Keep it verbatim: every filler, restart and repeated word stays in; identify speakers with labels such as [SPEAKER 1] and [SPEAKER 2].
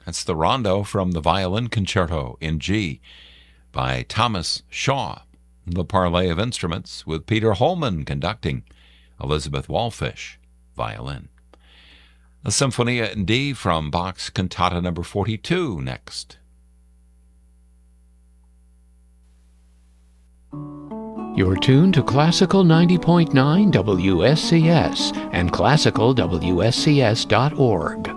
[SPEAKER 1] That's the Rondo from the Violin Concerto in G by Thomas Shaw. The Parley of Instruments with Peter Holman conducting, Elizabeth Wallfish, violin. A Symphonia in D from Bach's Cantata number forty-two next.
[SPEAKER 2] You're tuned to Classical ninety point nine W S C S and classical W S C S dot org.